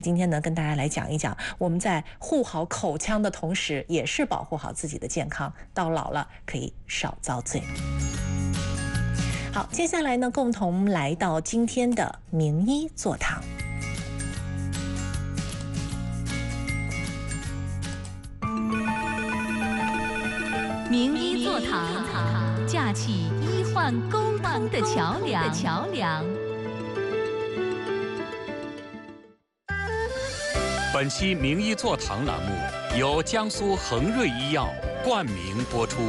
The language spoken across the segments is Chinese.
今天呢，跟大家来讲一讲，我们在护好口腔的同时，也是保护好自己的健康，到老了可以少遭罪。好，接下来呢，共同来到今天的名医座堂。 名医座堂，架起医患沟通的桥梁。 本期名医座堂栏目由江苏恒瑞医药冠名播出。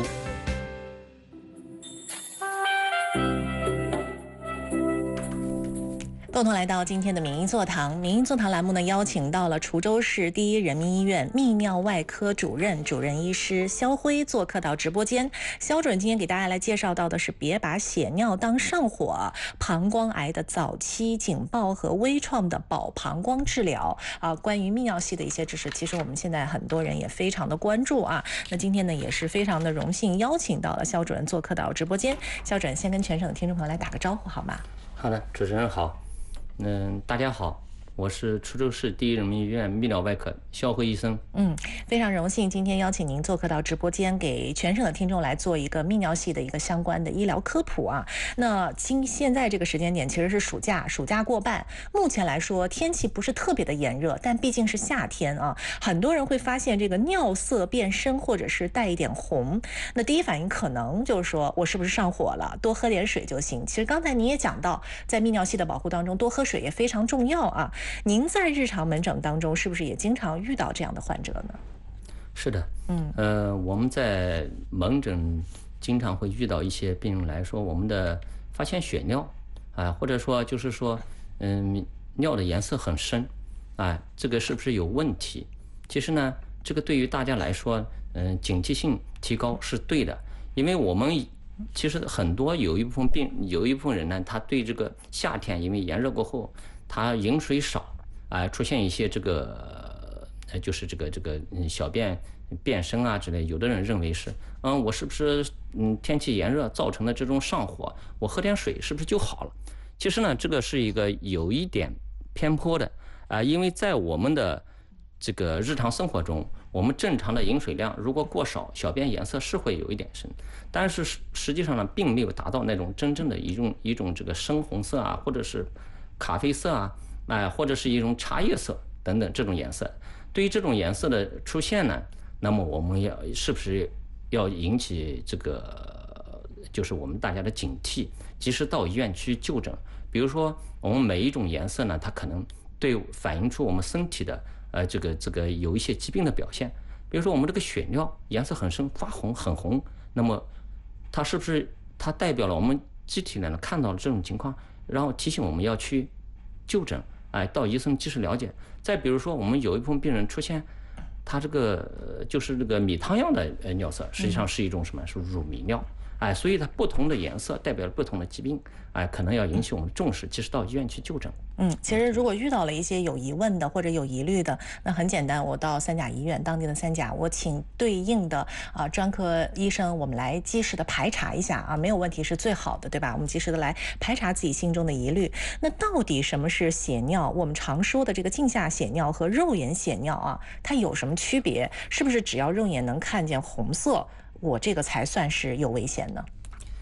共同来到今天的名医座堂。名医座堂栏目呢，邀请到了滁州市第一人民医院泌尿外科主任医师肖辉做客到直播间。肖主任今天给大家来介绍到的是别把血尿当上火，膀胱癌的早期警报和微创的保膀胱治疗啊。关于泌尿系的一些知识，其实我们现在很多人也非常的关注啊。那今天呢，也是非常的荣幸邀请到了肖主任做客到直播间。肖主任先跟全省的听众朋友来打个招呼好吗？ 好的，主持人好。大家好，我是滁州市第一人民医院泌尿外科肖辉医生。 非常荣幸今天邀请您做客到直播间，给全省的听众来做一个泌尿系的一个相关的医疗科普啊。那现在这个时间点其实是暑假过半，目前来说天气不是特别的炎热，但毕竟是夏天啊，很多人会发现这个尿色变深或者是带一点红，那第一反应可能就是说我是不是上火了，多喝点水就行。其实刚才您也讲到，在泌尿系的保护当中，多喝水也非常重要啊。您在日常门诊当中是不是也经常遇到这样的患者呢？ 是的，我们在门诊经常会遇到一些病人来说，我们的发现血尿啊，或者说就是说，尿的颜色很深，这个是不是有问题？其实呢，这个对于大家来说，警惕性提高是对的，因为我们其实很多有一部分人呢，他对这个夏天因为炎热过后，他饮水少，出现一些这个就是这个小便变深啊之类，有的人认为是我是不是天气炎热造成的这种上火，我喝点水是不是就好了？其实呢，这个是一个有一点偏颇的因为在我们的这个日常生活中，我们正常的饮水量如果过少，小便颜色是会有一点深，但是实际上呢，并没有达到那种真正的一种这个深红色啊，或者是咖啡色啊，或者是一种茶叶色等等这种颜色。对于这种颜色的出现呢，那么我们是不是要引起这个就是我们大家的警惕，及时到医院去就诊。比如说我们每一种颜色呢，它可能反映出我们身体的这个有一些疾病的表现。比如说我们这个血尿颜色很深，发红很红，那么它是不是它代表了我们机体呢看到了这种情况，然后提醒我们要去就诊，到医生及时了解。再比如说我们有一部分病人出现他这个就是这个米汤样的尿色，实际上是一种什么？是乳糜尿。所以它不同的颜色代表了不同的疾病，可能要引起我们重视，及时到医院去就诊。 其实如果遇到了一些有疑问的或者有疑虑的，那很简单，我到三甲医院当地的三甲，我请对应的专科医生，我们来及时的排查一下啊，没有问题是最好的，对吧？我们及时的来排查自己心中的疑虑。那到底什么是血尿？我们常说的这个镜下血尿和肉眼血尿啊，它有什么区别？是不是只要肉眼能看见红色，我这个才算是有危险呢？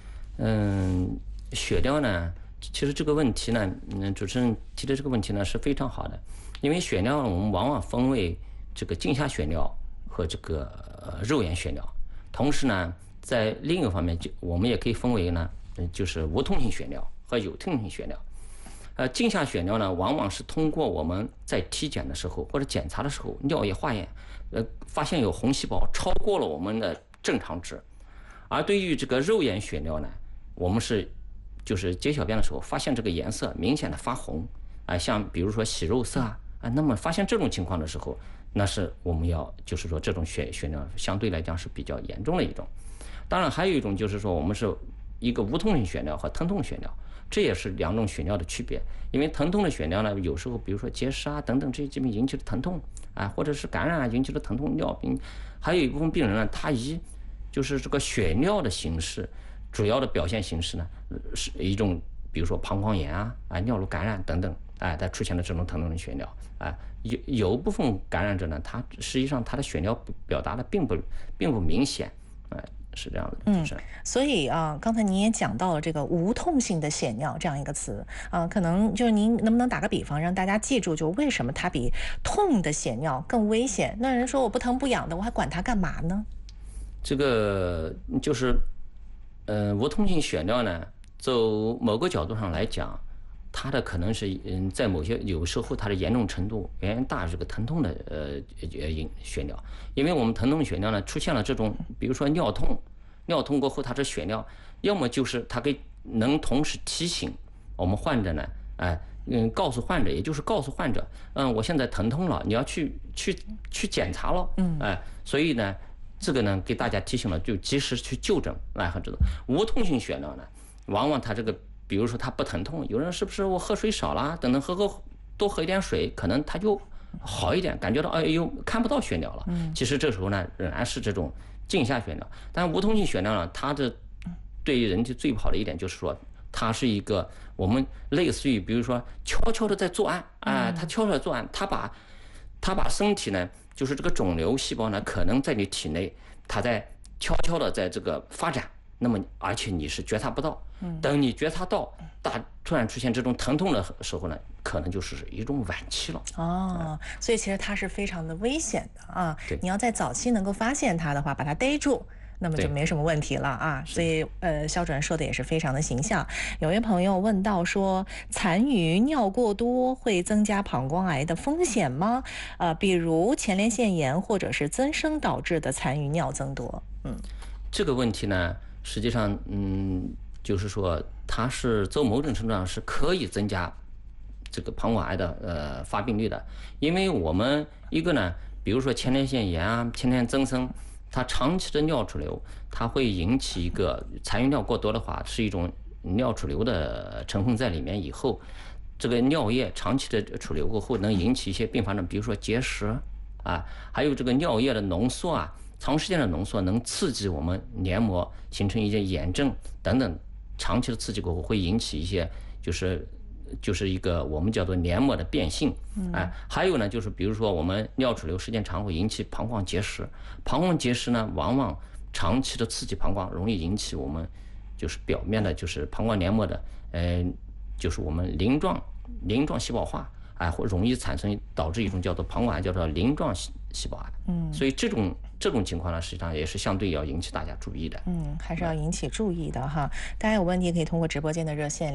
血尿呢，其实这个问题呢，主持人提的这个问题呢是非常好的，因为血尿我们往往分为这个镜下血尿和这个肉眼血尿，同时呢，在另一个方面，我们也可以分为呢，就是无痛性血尿和有痛性血尿。镜下血尿呢，往往是通过我们在体检的时候或者检查的时候，尿液化验，发现有红细胞超过了我们的正常值。而对于这个肉眼血尿呢，我们就是解小便的时候发现这个颜色明显的发红，像比如说洗肉色那么发现这种情况的时候，那是我们就是说这种血尿相对来讲是比较严重的一种。当然还有一种就是说我们是一个无痛性血尿和疼痛血尿，这也是两种血尿的区别。因为疼痛的血尿呢，有时候比如说结石等等这些疾病引起的疼痛或者是感染引起的疼痛尿病，还有一部分病人呢，他就是这个血尿的形式，主要的表现形式呢是一种比如说膀胱炎尿路感染等等它出现了这种疼痛的血尿，有部分感染者呢，他实际上他的血尿表达的并不明显，是这样的，是。 所以刚才您也讲到了这个无痛性的血尿这样一个词可能就是您能不能打个比方，让大家记住，就为什么它比痛的血尿更危险？那人说我不疼不痒的，我还管它干嘛呢？ 这个就是，无痛性血尿呢，从某个角度上来讲，它的可能是在有时候它的严重程度远大于这个疼痛的血尿，因为我们疼痛血尿呢出现了这种，比如说尿痛过后它这血尿，要么就是它能同时提醒我们患者呢，告诉患者，也就是告诉患者，我现在疼痛了，你要去检查了，所以呢。这个呢，给大家提醒了，就及时去就诊，很知道。无痛性血尿呢，往往它这个，比如说它不疼痛，有人是不是我喝水少了，等等多喝一点水，可能他就好一点，感觉到哎呦看不到血尿了。其实这时候呢，仍然是这种镜下血尿。但无痛性血尿呢，它的对于人体最不好的一点就是说，它是一个我们类似于，比如说悄悄的在作案，它悄悄的作案，它把身体呢。就是这个肿瘤细胞呢，可能在你体内，它在悄悄的在这个发展，那么而且你是觉察不到，等你觉察到，突然出现这种疼痛的时候呢，可能就是一种晚期了。 所以其实它是非常的危险的啊！ 对， 你要在早期能够发现它的话，把它逮住。那么就没什么问题了啊，所以肖主任说的也是非常的形象。有位朋友问到说，残余尿过多会增加膀胱癌的风险吗？比如前列腺炎或者是增生导致的残余尿增多。 这个问题呢，实际上就是说它是从某种程度上是可以增加这个膀胱癌的发病率的，因为我们一个呢，比如说前列腺炎前列腺增生。它长期的尿储留，它会引起一个残余尿过多的话，是一种尿储留的成分在里面。以后，这个尿液长期的储留过后，能引起一些并发症，比如说结石还有这个尿液的浓缩长时间的浓缩能刺激我们黏膜形成一些炎症等等，长期的刺激过后会引起一些就是一个我们叫做黏膜的变性，还有呢，就是比如说我们尿储留时间长会引起膀胱结石，膀胱结石呢，往往长期的刺激膀胱容易引起我们就是表面的就是膀胱黏膜的就是我们鳞状细胞化，或容易导致一种叫做膀胱癌，叫做鳞状细胞癌。所以这种情况呢，实际上也是相对要引起大家注意的。 还是要引起注意的哈。大家有问题可以通过直播间的热线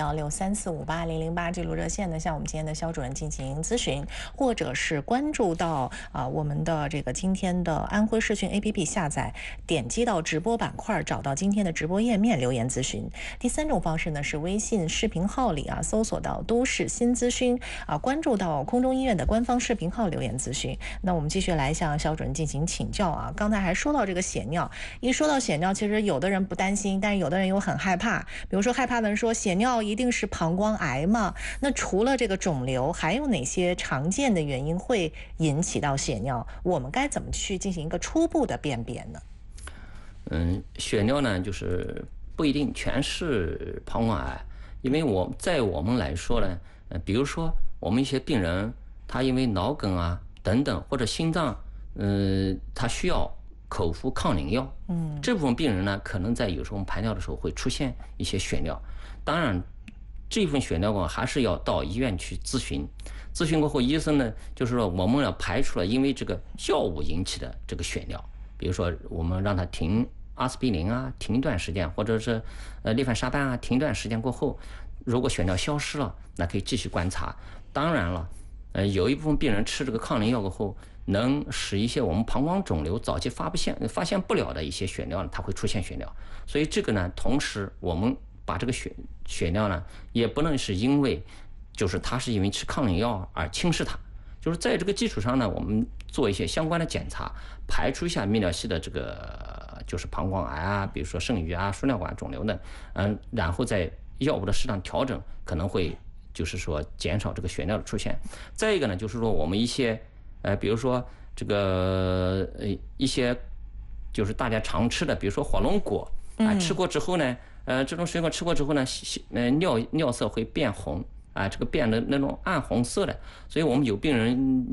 055163458008这路热线呢，向我们今天的肖主任进行咨询，或者是关注到我们的这个今天的安徽视讯 APP 下载，点击到直播板块，找到今天的直播页面留言咨询。第三种方式呢是微信视频号里搜索到都市新资讯关注到空中医院的官方视频号留言咨询。那我们继续来向肖主任进行请教刚才还说到这个血尿，一说到血尿，其实有的人不担心，但是有的人又很害怕。比如说害怕的人说，血尿一定是膀胱癌吗？那除了这个肿瘤，还有哪些常见的原因会引起到血尿？我们该怎么去进行一个初步的辨别呢？ 血尿呢，就是不一定全是膀胱癌，因为在我们来说呢，比如说我们一些病人，他因为脑梗等等，或者心脏他需要口服抗凝药，这部分病人呢，可能在有时候我们排尿的时候会出现一些血尿。当然，这份血尿还是要到医院去咨询。咨询过后，医生呢就是说我们要排除了因为这个药物引起的这个血尿，比如说我们让他停阿司匹林停一段时间，或者是利凡沙班停一段时间过后，如果血尿消失了，那可以继续观察。当然了，有一部分病人吃这个抗凝药过后，能使一些我们膀胱肿瘤早期发现不了的一些血尿，它会出现血尿。所以这个呢，同时我们把这个血尿呢，也不能是因为就是它是因为吃抗凝药而轻视它，就是在这个基础上呢，我们做一些相关的检查，排除一下泌尿系的这个就是膀胱癌比如说肾盂输尿管肿瘤呢，然后在药物的适当调整，可能会就是说减少这个血尿的出现。再一个呢，就是说我们一些比如说这个一些就是大家常吃的，比如说火龙果吃过之后呢，这种水果吃过之后呢，尿色会变红啊，这个变得那种暗红色的，所以我们有病人